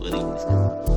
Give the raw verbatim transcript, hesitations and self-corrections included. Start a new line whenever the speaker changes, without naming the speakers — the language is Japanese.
とかでいいんですけど。